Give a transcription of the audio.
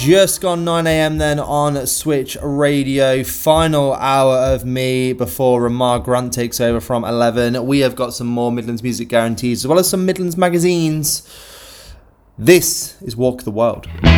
Just gone 9 a.m. then on Switch Radio. Final hour of me before Ramar Grant takes over from 11. We have got some more Midlands Music Guarantees as well as some Midlands magazines. This is Walk the World.